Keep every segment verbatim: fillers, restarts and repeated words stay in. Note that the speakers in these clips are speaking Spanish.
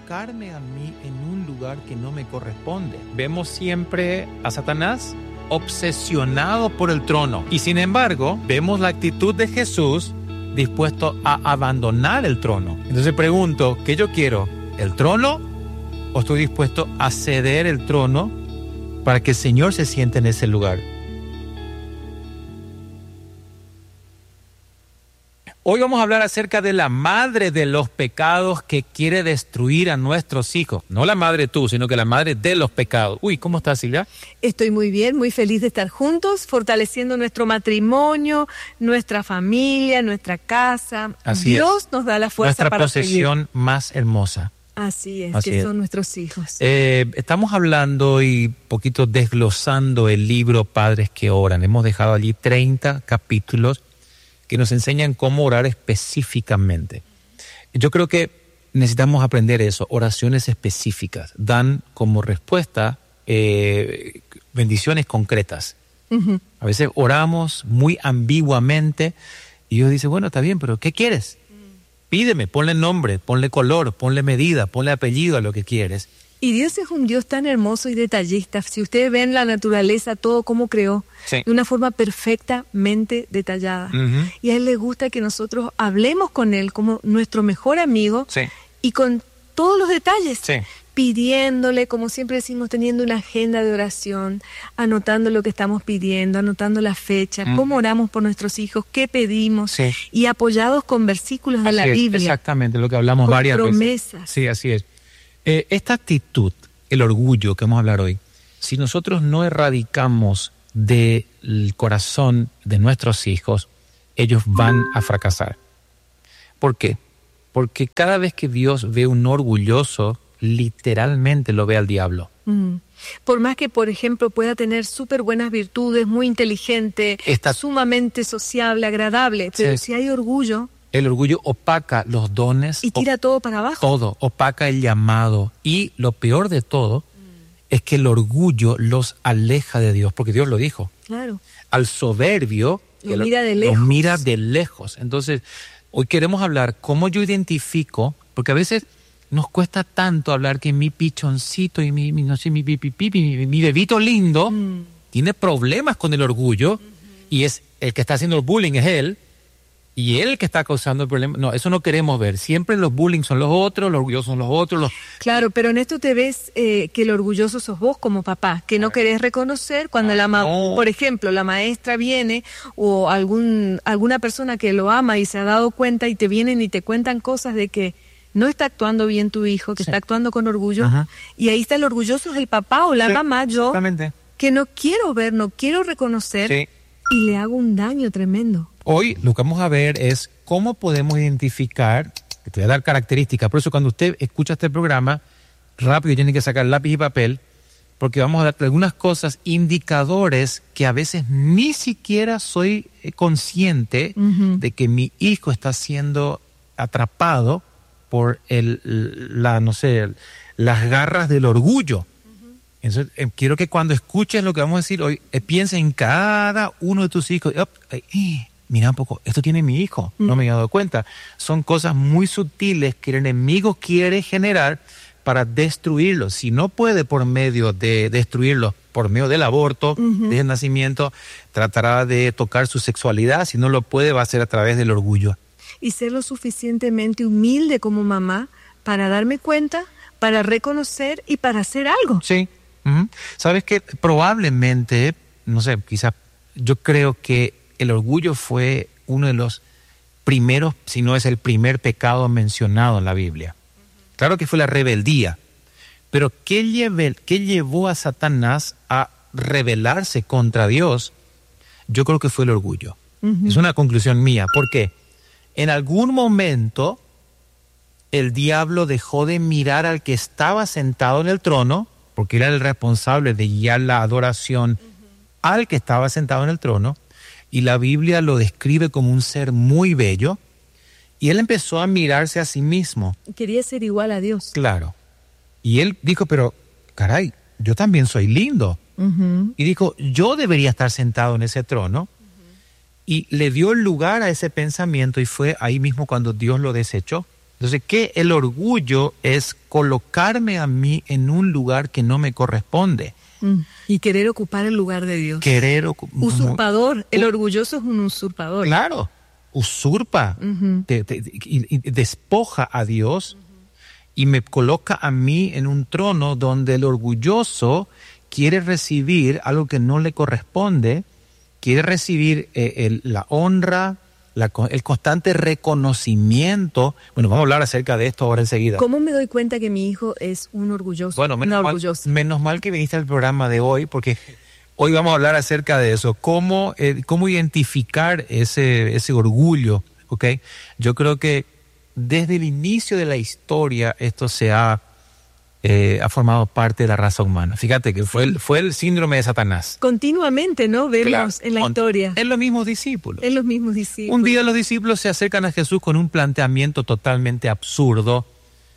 colocarme a mí en un lugar que no me corresponde. Vemos siempre a Satanás obsesionado por el trono. Y sin embargo, vemos la actitud de Jesús dispuesto a abandonar el trono. Entonces pregunto, ¿qué yo quiero? ¿El trono? ¿O estoy dispuesto a ceder el trono para que el Señor se siente en ese lugar? Hoy vamos a hablar acerca de la madre de los pecados que quiere destruir a nuestros hijos. No la madre tú, sino que la madre de los pecados. Uy, ¿cómo estás, Silvia? Estoy muy bien, muy feliz de estar juntos, fortaleciendo nuestro matrimonio, nuestra familia, nuestra casa. Así Dios es. nos da la fuerza Nuestra para posesión seguir. más hermosa. Así es, Así que es. son nuestros hijos. Eh, estamos hablando y poquito desglosando el libro Padres que Oran. Hemos dejado allí treinta capítulos que nos enseñan cómo orar específicamente. Yo creo que necesitamos aprender eso, oraciones específicas. Dan como respuesta eh, bendiciones concretas. Uh-huh. A veces oramos muy ambiguamente y Dios dice, bueno, está bien, pero ¿qué quieres? Pídeme, ponle nombre, ponle color, ponle medida, ponle apellido a lo que quieres. Y Dios es un Dios tan hermoso y detallista. Si ustedes ven la naturaleza, todo cómo creó, Sí. de una forma perfectamente detallada. Uh-huh. Y a Él le gusta que nosotros hablemos con Él como nuestro mejor amigo Sí. y con todos los detalles. Sí. Pidiéndole, como siempre decimos, teniendo una agenda de oración, anotando lo que estamos pidiendo, anotando la fecha, Mm. cómo oramos por nuestros hijos, qué pedimos, Sí. y apoyados con versículos de la Así es, Biblia. exactamente, lo que hablamos Con varias veces. promesas. Sí, así es. Eh, esta actitud, el orgullo que vamos a hablar hoy, si nosotros no erradicamos del corazón de nuestros hijos, ellos van a fracasar. ¿Por qué? Porque cada vez que Dios ve un orgulloso, literalmente lo ve al diablo. Mm. Por más que, por ejemplo, pueda tener súper buenas virtudes, muy inteligente, Esta- sumamente sociable, agradable, pero Sí. si hay orgullo El orgullo opaca los dones, y tira todo para abajo. todo, opaca el llamado. Y lo peor de todo es que el orgullo los aleja de Dios, porque Dios lo dijo. Claro. Al soberbio Lo el- mira de lo lejos. mira de lejos. Entonces, hoy queremos hablar cómo yo identifico, porque a veces nos cuesta tanto hablar que mi pichoncito y mi, mi no sé, mi pipipi, mi, mi bebito lindo Mm. tiene problemas con el orgullo y es el que está haciendo el bullying es él y él el que está causando el problema. No, eso no queremos ver. Siempre los bullying son los otros, los orgullosos son los otros. Los... Claro, pero en esto te ves eh, que el orgulloso sos vos como papá, que no querés reconocer cuando la ma- no. por ejemplo, la maestra viene o algún alguna persona que lo ama y se ha dado cuenta y te vienen y te cuentan cosas de que no está actuando bien tu hijo, que Sí. está actuando con orgullo, Ajá. y ahí está el orgulloso, es el papá o la Sí, mamá, yo, Exactamente. que no quiero ver, no quiero reconocer Sí. y le hago un daño tremendo. Hoy lo que vamos a ver es cómo podemos identificar, te voy a dar características, por eso cuando usted escucha este programa, rápido tiene que sacar lápiz y papel, porque vamos a dar algunas cosas, indicadores que a veces ni siquiera soy eh, consciente Ujú. de que mi hijo está siendo atrapado por el, la, no sé, las garras del orgullo. Entonces, eh, quiero que cuando escuches lo que vamos a decir hoy, eh, pienses en cada uno de tus hijos. Up, eh, eh, mira un poco, esto tiene mi hijo, no me había dado cuenta. Son cosas muy sutiles que el enemigo quiere generar para destruirlo. Si no puede por medio de destruirlo, por medio del aborto, Ujú. del nacimiento, tratará de tocar su sexualidad. Si no lo puede, va a ser a través del orgullo. Y ser lo suficientemente humilde como mamá para darme cuenta, para reconocer y para hacer algo. Sí. Ujú. Sabes que probablemente, no sé, quizás yo creo que el orgullo fue uno de los primeros, si no es el primer pecado mencionado en la Biblia. Claro que fue la rebeldía, pero ¿qué, lleve, qué llevó a Satanás a rebelarse contra Dios? Yo creo que fue el orgullo. Ujú. Es una conclusión mía. ¿Por qué? En algún momento el diablo dejó de mirar al que estaba sentado en el trono, porque era el responsable de guiar la adoración al que estaba sentado en el trono, y la Biblia lo describe como un ser muy bello, y él empezó a mirarse a sí mismo. Quería ser igual a Dios. Claro. Y él dijo, pero caray, yo también soy lindo. Ujú. Y dijo, yo debería estar sentado en ese trono. Y le dio lugar a ese pensamiento y fue ahí mismo cuando Dios lo desechó. Entonces, ¿qué? El orgullo es colocarme a mí en un lugar que no me corresponde. Mm. Y querer ocupar el lugar de Dios. Querer ocu- Usurpador. El orgulloso es un usurpador. Claro, usurpa, Uh-huh. te- te- y, y despoja a Dios y me coloca a mí en un trono donde el orgulloso quiere recibir algo que no le corresponde, quiere recibir eh, el- la honra, la co- el constante reconocimiento. Bueno, vamos a hablar acerca de esto ahora enseguida. ¿Cómo me doy cuenta que mi hijo es un orgulloso? Bueno, menos, Una mal, orgullosa. menos mal que viniste al programa de hoy, porque hoy vamos a hablar acerca de eso, cómo, eh, cómo identificar ese, ese orgullo, ¿ok? Yo creo que desde el inicio de la historia esto se ha, eh, ha formado parte de la raza humana. Fíjate que fue el, fue el síndrome de Satanás. Continuamente, ¿no? Vemos Claro, en la con- historia. En los mismos discípulos. En los mismos discípulos. Un día los discípulos se acercan a Jesús con un planteamiento totalmente absurdo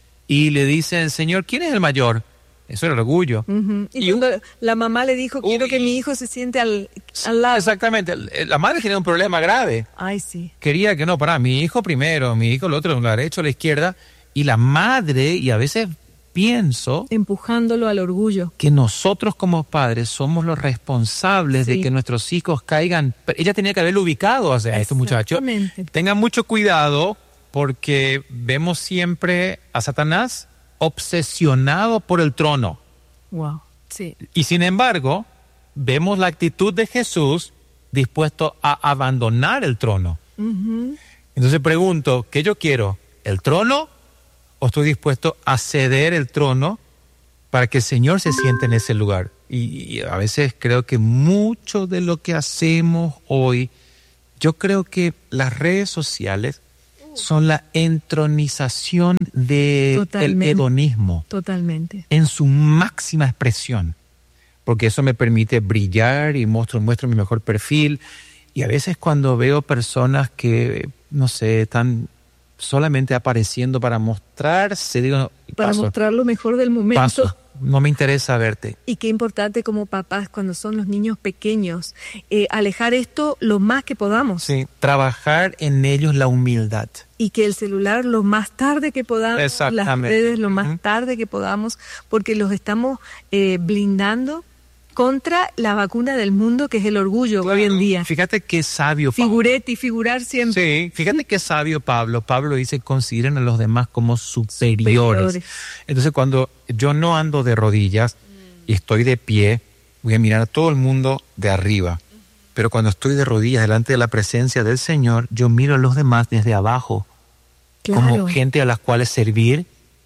y le dicen, Señor, ¿quién es el mayor? Eso era el orgullo. Ujú. Y, Y un- cuando la mamá le dijo, quiero Uy. que mi hijo se siente al, al lado. Exactamente. La madre tenía un problema grave. Ay, sí. Quería que no, para mi hijo primero, mi hijo el otro, la derecha o la izquierda. Y la madre, y a veces pienso Empujándolo al orgullo. que nosotros como padres somos los responsables Sí. de que nuestros hijos caigan. Ella tenía que haberlo ubicado a estos muchachos. Exactamente. Tengan mucho cuidado porque vemos siempre a Satanás obsesionado por el trono. Wow. Sí. Y sin embargo, vemos la actitud de Jesús dispuesto a abandonar el trono. Ujú. Entonces pregunto, ¿qué yo quiero? ¿El trono o estoy dispuesto a ceder el trono para que el Señor se siente en ese lugar? Y, y a veces creo que mucho de lo que hacemos hoy, yo creo que las redes sociales son la entronización del Totalmente. hedonismo Totalmente. en su máxima expresión, porque eso me permite brillar y muestro, muestro mi mejor perfil. Y a veces cuando veo personas que, no sé, están solamente apareciendo para mostrarse, digo, no, Para paso, mostrar lo mejor del momento. paso, no me interesa verte. Y qué importante como papás cuando son los niños pequeños, eh, alejar esto lo más que podamos. Sí, trabajar en ellos la humildad. Y que el celular lo más tarde que podamos, las Exactamente. redes lo más Ujú. tarde que podamos, porque los estamos eh, blindando contra la vacuna del mundo que es el orgullo hoy en día. Fíjate qué sabio Pablo. Figurete y figurar siempre. Sí, fíjate qué sabio Pablo. Pablo dice, consideren a los demás como superiores. Superiores. Entonces, cuando yo no ando de rodillas y estoy de pie, voy a mirar a todo el mundo de arriba. Pero cuando estoy de rodillas delante de la presencia del Señor, yo miro a los demás desde abajo, Claro. como gente a las cuales servir,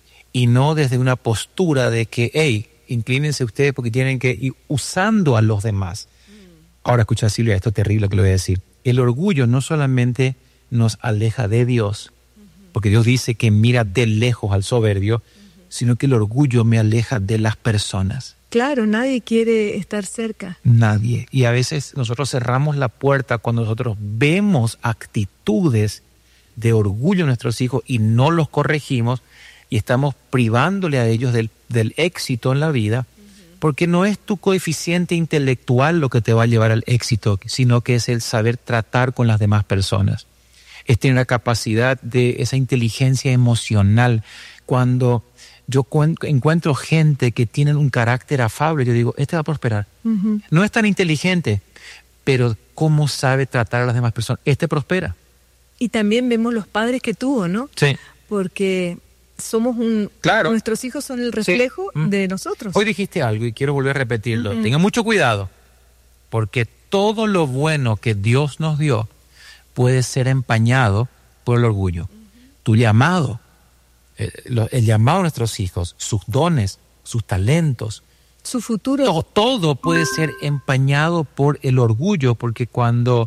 y no desde una postura de que, hey, inclínense ustedes porque tienen que ir usando a los demás. Ahora escucha, Silvia, esto es terrible que lo voy a decir. El orgullo no solamente nos aleja de Dios, porque Dios dice que mira de lejos al soberbio, sino que el orgullo me aleja de las personas. Claro, nadie quiere estar cerca. Nadie. Y a veces nosotros cerramos la puerta cuando nosotros vemos actitudes de orgullo en nuestros hijos y no los corregimos y estamos privándole a ellos del, del éxito en la vida, porque no es tu coeficiente intelectual lo que te va a llevar al éxito, sino que es el saber tratar con las demás personas. Es tener la capacidad de esa inteligencia emocional. Cuando yo cuen- encuentro gente que tiene un carácter afable, yo digo, este va a prosperar. Ujú. No es tan inteligente, pero cómo sabe tratar a las demás personas. Este prospera. Y también vemos los padres que tuvo, ¿no? Sí. Porque somos un... Claro. Nuestros hijos son el reflejo Mm. de nosotros. Hoy dijiste algo y quiero volver a repetirlo. Ujú. Tengan mucho cuidado, porque todo lo bueno que Dios nos dio puede ser empañado por el orgullo. Tu llamado, eh, lo- el llamado a nuestros hijos, sus dones, sus talentos, Su futuro. todo, todo puede ser empañado por el orgullo, porque cuando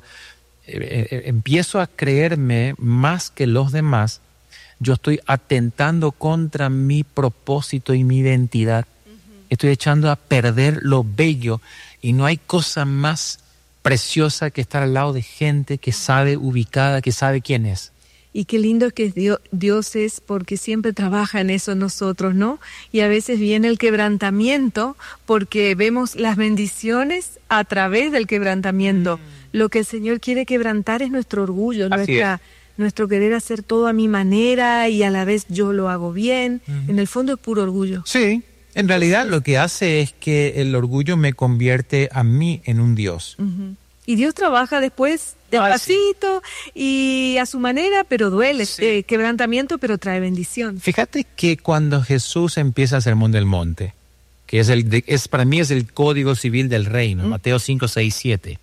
eh, eh, empiezo a creerme más que los demás, yo estoy atentando contra mi propósito y mi identidad. Estoy echando a perder lo bello, y no hay cosa más preciosa que estar al lado de gente que sabe ubicada, que sabe quién es. Y qué lindo que Dios, Dios es, porque siempre trabaja en eso en nosotros, ¿no? Y a veces viene el quebrantamiento porque vemos las bendiciones a través del quebrantamiento. Lo que el Señor quiere quebrantar es nuestro orgullo, Así nuestra, nuestro querer hacer todo a mi manera y a la vez yo lo hago bien. Uh-huh. En el fondo es puro orgullo. Sí, en realidad lo que hace es que el orgullo me convierte a mí en un Dios. Uh-huh. Y Dios trabaja después despacito sí. y a su manera, pero duele, sí. eh, quebrantamiento, pero trae bendición. Fíjate que cuando Jesús empieza el Sermón del Monte, que es el de, es para mí es el código civil del reino, uh-huh. Mateo cinco, seis, siete.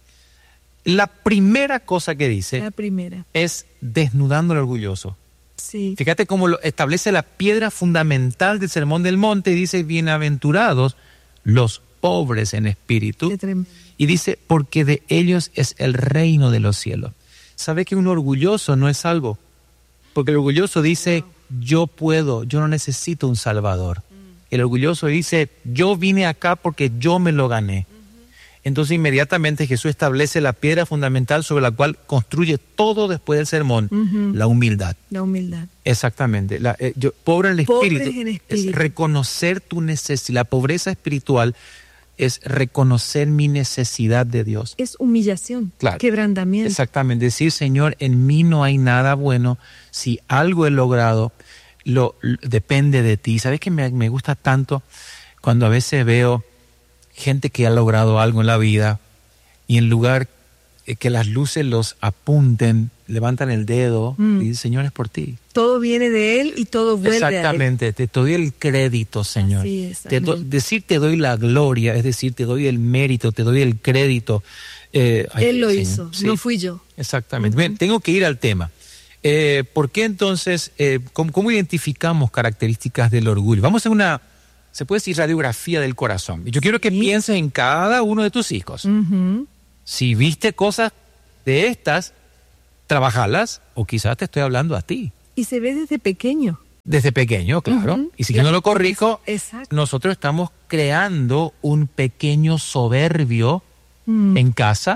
La primera cosa que dice la primera. es desnudando al orgulloso. Sí. Fíjate cómo lo establece la piedra fundamental del Sermón del Monte y dice, bienaventurados los pobres en espíritu. Y dice, porque de ellos es el reino de los cielos. ¿Sabe que un orgulloso no es salvo? Porque el orgulloso dice, no. yo puedo, yo no necesito un salvador. Mm. El orgulloso dice, yo vine acá porque yo me lo gané. Entonces inmediatamente Jesús establece la piedra fundamental sobre la cual construye todo después del sermón, uh-huh. la humildad. La humildad. Exactamente. La, eh, yo, pobre en el espíritu, en espíritu es reconocer tu necesidad. La pobreza espiritual es reconocer mi necesidad de Dios. Es humillación, claro. quebrantamiento. Exactamente. Decir, Señor, en mí no hay nada bueno. Si algo he logrado, lo, lo depende de ti. ¿Sabes qué me, me gusta tanto cuando a veces veo gente que ha logrado algo en la vida y en lugar que las luces los apunten, levantan el dedo mm. y dicen, Señor, es por ti. Todo viene de Él y todo vuelve Exactamente, a Él. Te doy el crédito, Señor. Así es, te do, decir te doy la gloria, es decir, te doy el mérito, te doy el crédito. Eh, ay, Él lo Señor. hizo, sí. no fui yo. Exactamente. Uh-huh. Bien, tengo que ir al tema. Eh, ¿Por qué entonces, eh, cómo, cómo identificamos características del orgullo? Vamos a hacer una... se puede decir radiografía del corazón. Yo quiero que sí. pienses en cada uno de tus hijos. Uh-huh. Si viste cosas de estas, trabajarlas, o quizás te estoy hablando a ti. Y se ve desde pequeño. Desde pequeño, claro. Uh-huh. Y si yo no lo corrijo, Exacto. nosotros estamos creando un pequeño soberbio uh-huh. en casa,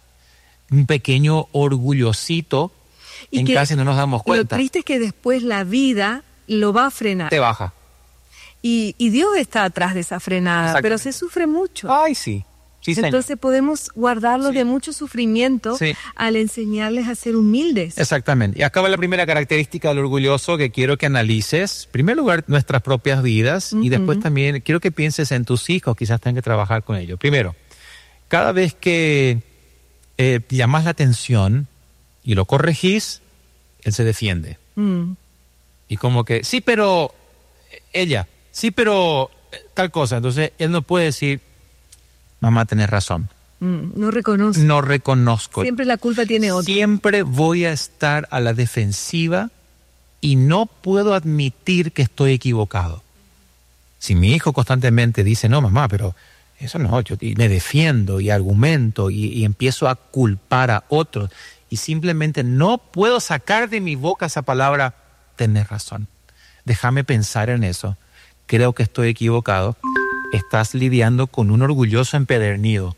un pequeño orgullosito y en que, casa y no nos damos cuenta. Lo triste es que después la vida lo va a frenar. Te baja. Y, y Dios está atrás de esa frenada, pero se sufre mucho. Ay, sí. sí Entonces señor. podemos guardarlo sí. de mucho sufrimiento sí. al enseñarles a ser humildes. Exactamente. Y acá va la primera característica del orgulloso que quiero que analices. En primer lugar, nuestras propias vidas uh-huh. y después también quiero que pienses en tus hijos, quizás tengas que trabajar con ellos. Primero, cada vez que eh, llamas la atención y lo corregís, él se defiende. Uh-huh. Y como que, sí, pero ella... Sí, pero tal cosa. Entonces, él no puede decir, mamá, tenés razón. Mm, no reconozco. No reconozco. Siempre la culpa tiene otro. Siempre voy a estar a la defensiva y no puedo admitir que estoy equivocado. Si mi hijo constantemente dice, no, mamá, pero eso no, yo y me defiendo y argumento y, y empiezo a culpar a otros y simplemente no puedo sacar de mi boca esa palabra, tenés razón. Déjame pensar en eso. Creo que estoy equivocado. Estás lidiando con un orgulloso empedernido.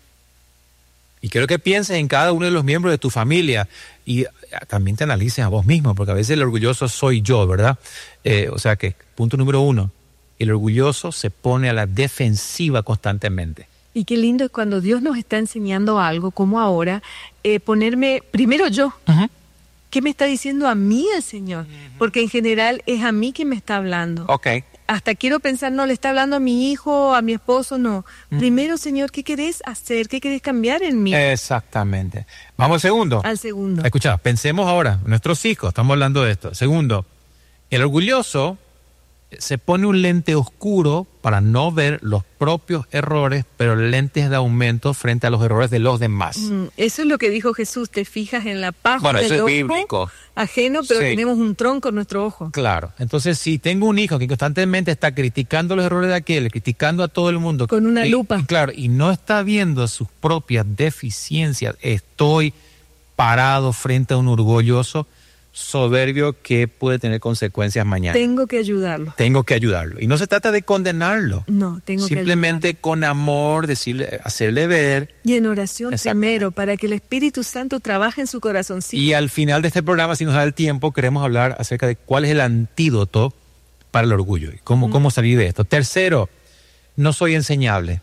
Y quiero que pienses en cada uno de los miembros de tu familia y también te analices a vos mismo, porque a veces el orgulloso soy yo, ¿verdad? Eh, o sea que, punto número uno, el orgulloso se pone a la defensiva constantemente. Y qué lindo es cuando Dios nos está enseñando algo, como ahora, eh, ponerme primero yo. Uh-huh. ¿Qué me está diciendo a mí el Señor? Uh-huh. Porque en general es a mí que me está hablando. Okay. Hasta quiero pensar, no, le está hablando a mi hijo, a mi esposo, no. Uh-huh. Primero, Señor, ¿qué querés hacer? ¿Qué querés cambiar en mí? Exactamente. Vamos al segundo. Al segundo. Escucha, pensemos ahora, nuestros hijos, estamos hablando de esto. Segundo, el orgulloso se pone un lente oscuro para no ver los propios errores, pero lentes de aumento frente a los errores de los demás. Mm, eso es lo que dijo Jesús, te fijas en la paja bueno, del eso es ojo bíblico. Ajeno, pero sí. tenemos un tronco en nuestro ojo. Claro, entonces si tengo un hijo que constantemente está criticando los errores de aquel, criticando a todo el mundo. Con una y, lupa. Y claro, y no está viendo sus propias deficiencias, estoy parado frente a un orgulloso soberbio que puede tener consecuencias mañana. Tengo que ayudarlo. Tengo que ayudarlo. Y no se trata de condenarlo. No, tengo que Simplemente con amor, decirle, hacerle ver. Y en oración primero, para que el Espíritu Santo trabaje en su corazoncito. Y al final de este programa, si nos da el tiempo, queremos hablar acerca de cuál es el antídoto para el orgullo y cómo, mm. cómo salir de esto. Tercero, no soy enseñable.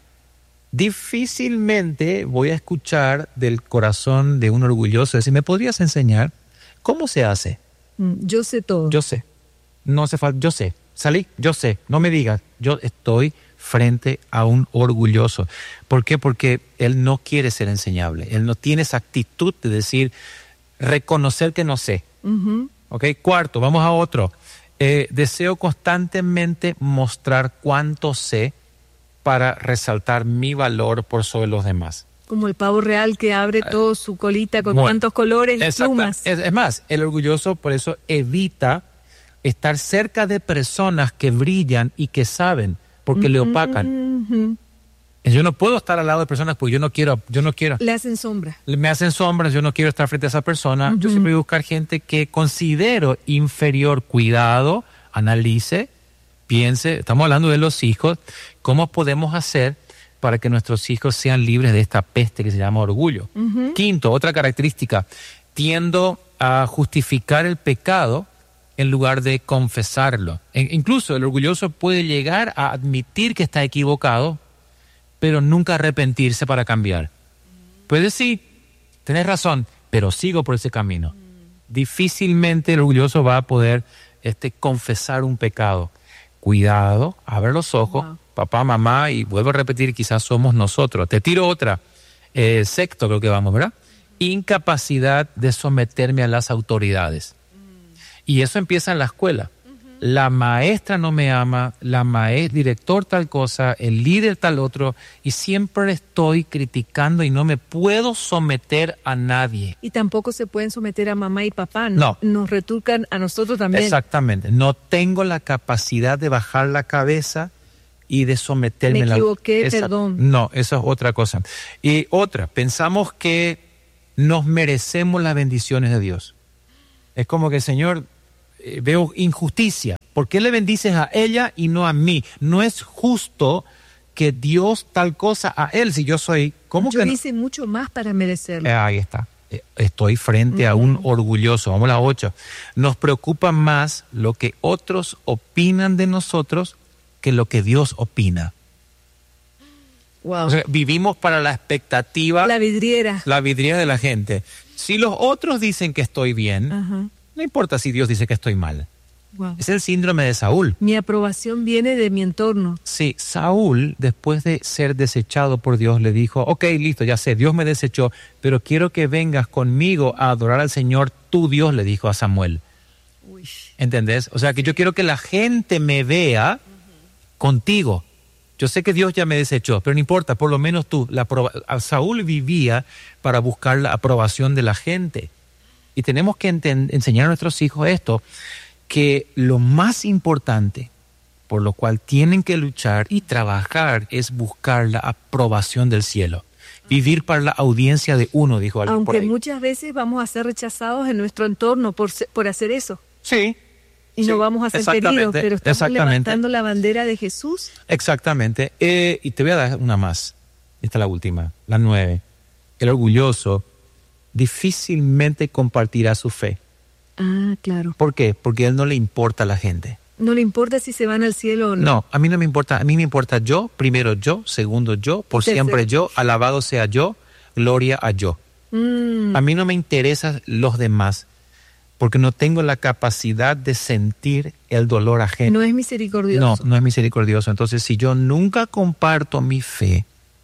Difícilmente voy a escuchar del corazón de un orgulloso decir, ¿me podrías enseñar? ¿Cómo se hace? Mm, Yo sé todo. Yo sé. No hace falta. Yo sé. Salí. Yo sé. No me digas. Yo estoy frente a un orgulloso. ¿Por qué? Porque él no quiere ser enseñable. Él no tiene esa actitud de decir, reconocer que no sé. Ujú. ¿Ok? Cuarto, vamos a otro. Eh, deseo constantemente mostrar cuánto sé para resaltar mi valor por sobre los demás. Como el pavo real que abre todo su colita con Bueno, tantos colores y Exacta- plumas. Es, es más, el orgulloso por eso evita estar cerca de personas que brillan y que saben, porque le opacan. Ujú. Yo no puedo estar al lado de personas porque yo no quiero, yo no quiero. Le hacen sombra. Me hacen sombras, yo no quiero estar frente a esa persona. Yo siempre voy a buscar gente que considero inferior. Cuidado, analice, piense. Estamos hablando de los hijos. ¿Cómo podemos hacer para que nuestros hijos sean libres de esta peste que se llama orgullo? Ujú. Quinto, otra característica. Tiendo a justificar el pecado en lugar de confesarlo. E- incluso el orgulloso puede llegar a admitir que está equivocado, pero nunca arrepentirse para cambiar. Puede decir, tenés razón, pero sigo por ese camino. Difícilmente el orgulloso va a poder este, confesar un pecado. Cuidado, abre los ojos, Wow. papá, mamá, y vuelvo a repetir, quizás somos nosotros. Te tiro otra. Eh, sexto creo que vamos, ¿verdad? Incapacidad de someterme a las autoridades. Y eso empieza en la escuela. La maestra no me ama, la maestra, director tal cosa, el líder tal otro, y siempre estoy criticando y no me puedo someter a nadie. Y tampoco se pueden someter a mamá y papá, ¿no? No. Nos retulcan a nosotros también. Exactamente. No tengo la capacidad de bajar la cabeza y de someterme Me a la... equivoqué, Exacto. perdón. No, eso es otra cosa. Y otra, pensamos que nos merecemos las bendiciones de Dios. Es como que, Señor, eh, veo injusticia. ¿Por qué le bendices a ella y no a mí? No es justo que Dios tal cosa a él si yo soy... ¿Cómo Yo que no? hice mucho más para merecerlo. Eh, ahí está. Eh, Estoy frente a un orgulloso. Vamos a la ocho. Nos preocupa más lo que otros opinan de nosotros que lo que Dios opina. Wow. O sea, vivimos para la expectativa, La la, vidriera. vidriera de la gente. Si los otros dicen que estoy bien, Ajá. no importa si Dios dice que estoy mal. Wow. Es el síndrome de Saúl. Mi aprobación viene de mi entorno. Sí, Saúl, después de ser desechado por Dios, le dijo, ok, listo, ya sé, Dios me desechó, pero quiero que vengas conmigo a adorar al Señor, tu Dios, le dijo a Samuel. Uy. ¿Entendés? O sea, que yo quiero que la gente me vea contigo. Yo sé que Dios ya me desechó, pero no importa, por lo menos tú. La aproba- a Saúl vivía para buscar la aprobación de la gente. Y tenemos que enten- enseñar a nuestros hijos esto, que lo más importante por lo cual tienen que luchar y trabajar es buscar la aprobación del cielo. Vivir para la audiencia de uno, dijo alguien por Aunque ahí. muchas veces vamos a ser rechazados en nuestro entorno por, se- por hacer eso. Sí. Y Sí, no vamos a ser exactamente, queridos, pero estamos exactamente. levantando la bandera de Jesús. Exactamente. Eh, y te voy a dar una más. Esta es la última, la nueve. El orgulloso difícilmente compartirá su fe. Ah, claro. ¿Por qué? Porque a él no le importa a la gente. No le importa si se van al cielo o no. No, a mí no me importa. A mí me importa yo, primero yo, segundo yo, por Tercero. siempre yo, alabado sea yo, gloria a yo. Mm, A mí no me interesan los demás, porque no tengo la capacidad de sentir el dolor ajeno. no es misericordioso. No, no es misericordioso. Entonces, si yo nunca comparto mi fe,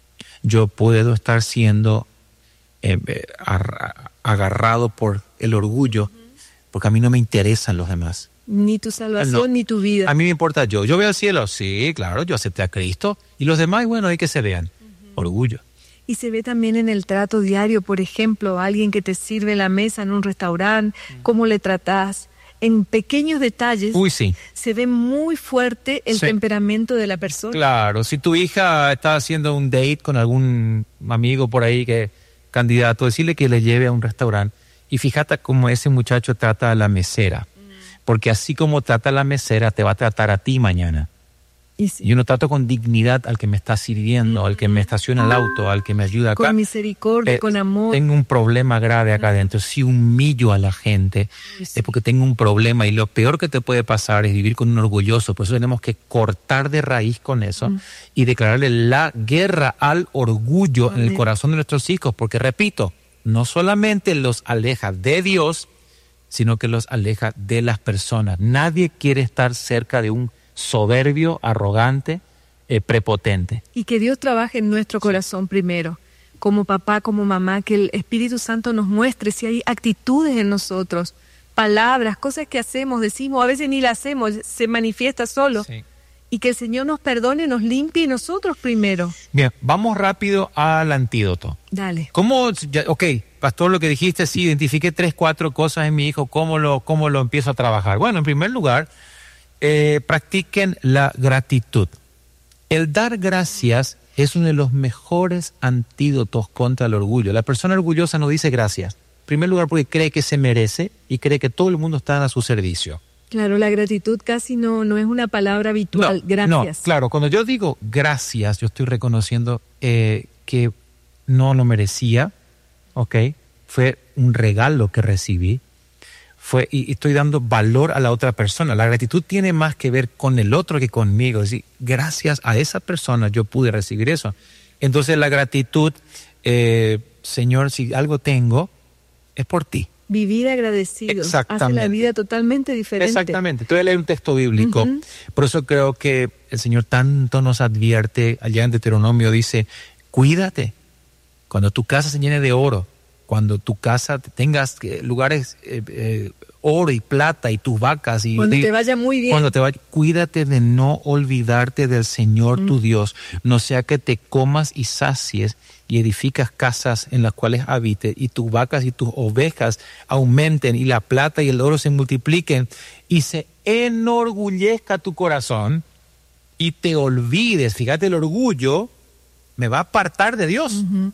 yo puedo estar siendo eh, eh, arra- agarrado por el orgullo, porque a mí no me interesan los demás. Ni tu salvación, No. ni tu vida. A mí me importa yo. Yo voy al cielo, sí, claro, yo acepté a Cristo. Y los demás, bueno, hay que se vean. Orgullo. Y se ve también en el trato diario, por ejemplo, alguien que te sirve la mesa en un restaurante, cómo le tratás. En pequeños detalles Uy, sí. se ve muy fuerte el Sí. temperamento de la persona. Claro, si tu hija está haciendo un date con algún amigo por ahí que candidato, decirle que le lleve a un restaurante y fíjate cómo ese muchacho trata a la mesera. Porque así como trata a la mesera, te va a tratar a ti mañana. Y sí, Yo no trato con dignidad al que me está sirviendo, al que me estaciona el auto, al que me ayuda acá. con misericordia, Eh, con amor. Tengo un problema grave acá adentro. Si humillo a la gente, Sí. es porque tengo un problema. Y lo peor que te puede pasar es vivir con un orgulloso. Por eso tenemos que cortar de raíz con eso Mm. y declararle la guerra al orgullo en el Amén. corazón de nuestros hijos. Porque, repito, no solamente los aleja de Dios, sino que los aleja de las personas. Nadie quiere estar cerca de un soberbio, arrogante, eh, prepotente. Y que Dios trabaje en nuestro corazón primero, como papá, como mamá, que el Espíritu Santo nos muestre si hay actitudes en nosotros, palabras, cosas que hacemos, decimos, a veces ni las hacemos, se manifiesta solo. Sí. Y que el Señor nos perdone, nos limpie nosotros primero. Bien, vamos rápido al antídoto. Dale. ¿Cómo, ya, ok, pastor, lo que dijiste, sí, identifiqué tres, cuatro cosas en mi hijo, ¿cómo lo, cómo lo empiezo a trabajar? Bueno, en primer lugar, eh, practiquen la gratitud. El dar gracias es uno de los mejores antídotos contra el orgullo. La persona orgullosa no dice gracias. En primer lugar, porque cree que se merece y cree que todo el mundo está a su servicio. Claro, la gratitud casi no, no es una palabra habitual. No, gracias. No, claro, cuando yo digo gracias, yo estoy reconociendo eh, que no lo merecía, ¿ok? Fue un regalo que recibí, fue, y, y estoy dando valor a la otra persona. La gratitud tiene más que ver con el otro que conmigo. Es decir, gracias a esa persona yo pude recibir eso. Entonces la gratitud, eh, Señor, si algo tengo, es por ti. Vivir agradecidos hace la vida totalmente diferente. Exactamente. Te voy a leer un texto bíblico. Uh-huh. Por eso creo que el Señor tanto nos advierte. Allá en Deuteronomio dice, cuídate. Cuando tu casa se llene de oro, cuando tu casa tengas lugares, eh, eh, oro y plata y tus vacas. Y, cuando y, te vaya muy bien. Cuando te vaya, cuídate de no olvidarte del Señor uh-huh. tu Dios. No sea que te comas y sacies y edificas casas en las cuales habites, y tus vacas y tus ovejas aumenten, y la plata y el oro se multipliquen, y se enorgullezca tu corazón, y te olvides. Fíjate, el orgullo me va a apartar de Dios. Uh-huh.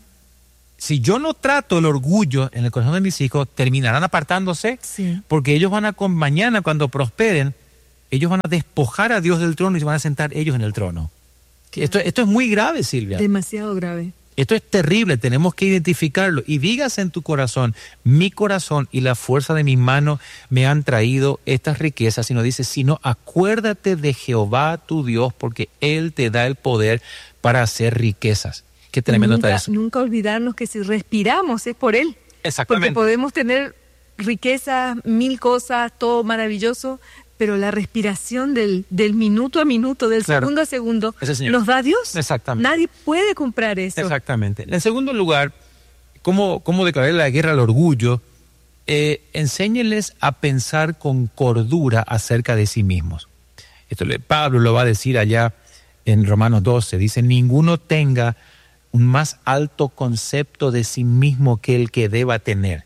Si yo no trato el orgullo en el corazón de mis hijos, terminarán apartándose, sí. porque ellos van a, con mañana cuando prosperen, ellos van a despojar a Dios del trono y se van a sentar ellos en el trono. Claro. Esto, esto es muy grave, Silvia. Demasiado grave. Esto es terrible, tenemos que identificarlo. Y digas en tu corazón, mi corazón y la fuerza de mis manos me han traído estas riquezas. Y no dice, sino acuérdate de Jehová tu Dios, porque Él te da el poder para hacer riquezas. Qué tremendo nunca, está eso. Nunca olvidarnos que si respiramos es por Él. Exactamente. Porque podemos tener riquezas, mil cosas, todo maravilloso, pero la respiración del, del minuto a minuto, del claro. segundo a segundo, nos da Dios. Exactamente. Nadie puede comprar eso. Exactamente. En segundo lugar, ¿cómo, cómo declarar la guerra al orgullo? Eh, enséñeles a pensar con cordura acerca de sí mismos. Esto Pablo lo va a decir allá en Romanos doce. Dice, ninguno tenga un más alto concepto de sí mismo que el que deba tener,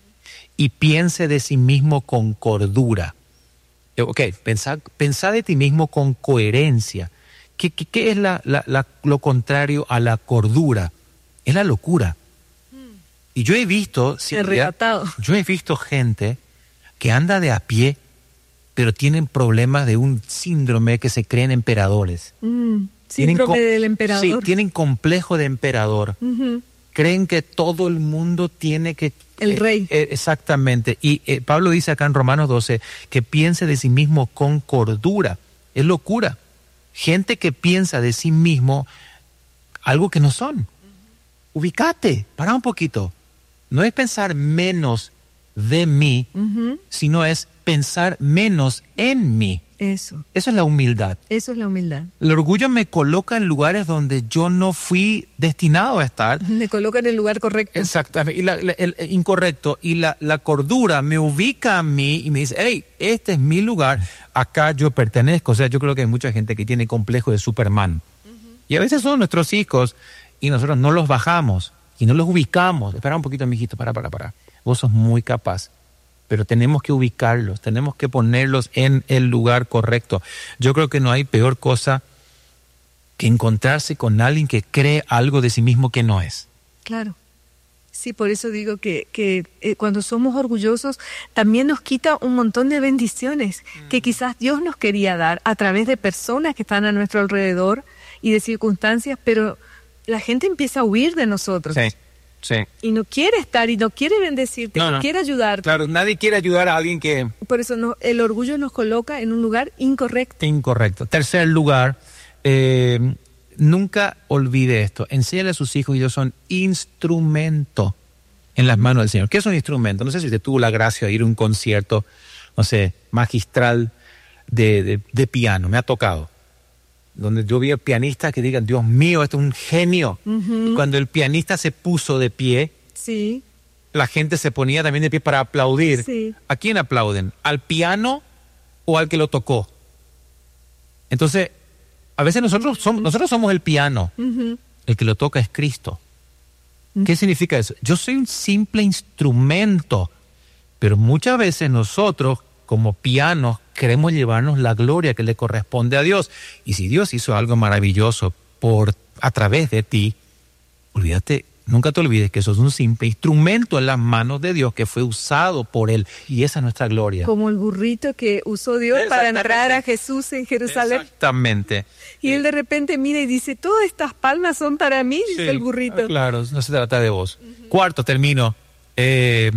y piense de sí mismo con cordura. Ok, pensá, pensá de ti mismo con coherencia. ¿Qué, qué, qué es la, la, la, lo contrario a la cordura? Es la locura. Mm. Y yo he visto, Silvia, yo he visto gente que anda de a pie, pero tienen problemas de un síndrome que se creen emperadores. Mm, síndrome tienen, del emperador. Sí, tienen complejo de emperador. Uh-huh. Creen que todo el mundo tiene que... El rey. Eh, eh, exactamente. Y eh, Pablo dice acá en Romanos doce que piense de sí mismo con cordura. Es locura. Gente que piensa de sí mismo algo que no son. Uh-huh. Ubícate, para un poquito. No es pensar menos de mí, uh-huh. sino es pensar menos en mí. Eso. Eso es la humildad. Eso es la humildad. El orgullo me coloca en lugares donde yo no fui destinado a estar. Me coloca en el lugar correcto. Exactamente. Y la, la, el, el incorrecto. Y la, la cordura me ubica a mí y me dice, hey, este es mi lugar, acá yo pertenezco. O sea, yo creo que hay mucha gente que tiene complejo de Superman. Uh-huh. Y a veces son nuestros hijos y nosotros no los bajamos y no los ubicamos. Espera un poquito, mijito, para, para, para. Vos sos muy capaz. Pero tenemos que ubicarlos, tenemos que ponerlos en el lugar correcto. Yo creo que no hay peor cosa que encontrarse con alguien que cree algo de sí mismo que no es. Claro. Sí, por eso digo que, que eh, cuando somos orgullosos también nos quita un montón de bendiciones mm. que quizás Dios nos quería dar a través de personas que están a nuestro alrededor y de circunstancias, pero la gente empieza a huir de nosotros. Sí. Sí. Y no quiere estar y no quiere bendecirte, no, no quiere ayudarte. Claro, nadie quiere ayudar a alguien que... Por eso no, el orgullo nos coloca en un lugar incorrecto. Incorrecto. Tercer lugar, eh, nunca olvide esto. Enséñale a sus hijos, ellos son instrumento en las manos del Señor. ¿Qué es un instrumento? No sé si te tuvo la gracia de ir a un concierto, no sé, magistral de, de, de piano. Me ha tocado. Donde yo vi a pianistas que digan, Dios mío, este es un genio. Ujú. Cuando el pianista se puso de pie, Sí, la gente se ponía también de pie para aplaudir. sí. ¿A quién aplauden? ¿Al piano o al que lo tocó? Entonces, a veces nosotros somos, nosotros somos el piano. Ujú. El que lo toca es Cristo. ¿Qué significa eso? Yo soy un simple instrumento, pero muchas veces nosotros, como pianos, queremos llevarnos la gloria que le corresponde a Dios. Y si Dios hizo algo maravilloso por, a través de ti, olvídate, nunca te olvides que sos un simple instrumento en las manos de Dios que fue usado por Él. Y esa es nuestra gloria. Como el burrito que usó Dios para entrar a Jesús en Jerusalén. Exactamente. Y él de repente mira y dice, todas estas palmas son para mí, dice Sí, el burrito. claro, no se trata de vos. Uh-huh. Cuarto, termino. Eh,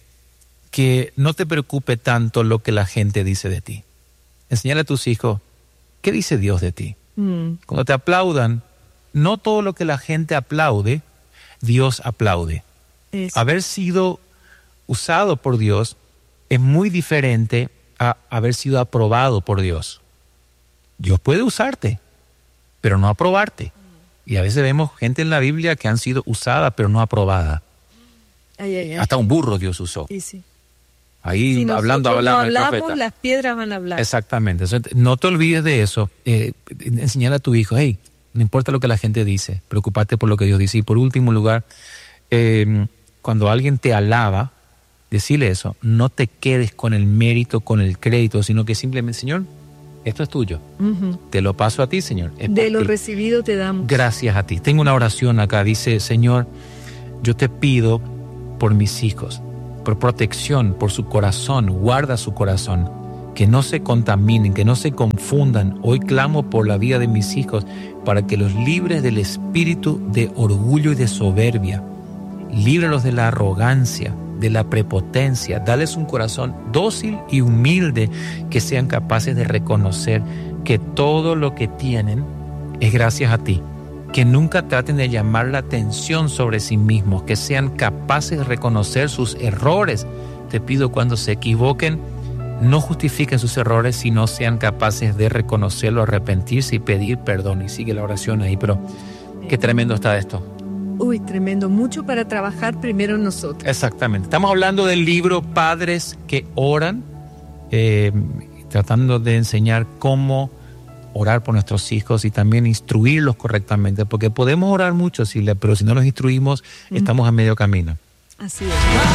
que no te preocupe tanto lo que la gente dice de ti. Enseñale a tus hijos, ¿qué dice Dios de ti? Mm. Cuando te aplaudan, no todo lo que la gente aplaude, Dios aplaude. Eso. Haber sido usado por Dios es muy diferente a haber sido aprobado por Dios. Dios puede usarte, pero no aprobarte. Y a veces vemos gente en la Biblia que han sido usada, pero no aprobada. Ay, ay, ay. Hasta un burro Dios usó. Sí, sí. Ahí Si hablando, nosotros hablando. no el hablamos, profeta. las piedras van a hablar. Exactamente. Entonces, no te olvides de eso. Eh, enseñar a tu hijo, hey, no importa lo que la gente dice, preocupate por lo que Dios dice. Y por último lugar, eh, cuando alguien te alaba, decirle eso, no te quedes con el mérito, con el crédito, sino que simplemente, Señor, esto es tuyo. Uh-huh. Te lo paso a ti, Señor. Es De para lo ti. recibido te damos. Gracias a ti. Tengo una oración acá. Dice, Señor, yo te pido por mis hijos, por protección, por su corazón. Guarda su corazón. Que no se contaminen, que no se confundan. Hoy clamo por la vida de mis hijos para que los libres del espíritu de orgullo y de soberbia. Líbralos de la arrogancia, de la prepotencia. Dales un corazón dócil y humilde, que sean capaces de reconocer que todo lo que tienen es gracias a ti. Que nunca traten de llamar la atención sobre sí mismos, que sean capaces de reconocer sus errores. Te pido, cuando se equivoquen, no justifiquen sus errores, sino sean capaces de reconocerlo, arrepentirse y pedir perdón. Y sigue la oración ahí, pero qué tremendo está esto. Uy, tremendo. Mucho para trabajar primero en nosotros. Exactamente. Estamos hablando del libro Padres que Oran, eh, tratando de enseñar cómo orar por nuestros hijos y también instruirlos correctamente, porque podemos orar mucho, Silvia, pero si no los instruimos, mm. estamos a medio camino. Así es.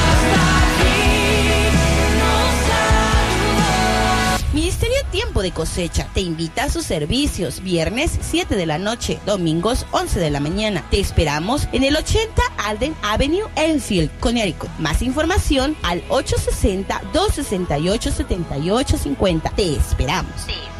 Ministerio Tiempo de Cosecha te invita a sus servicios viernes siete de la noche, domingos once de la mañana. Te esperamos en el ochenta Alden Avenue, Enfield, Connecticut. Más información al ocho sesenta, dos sesenta y ocho, setenta y ocho cincuenta. Te esperamos. Sí.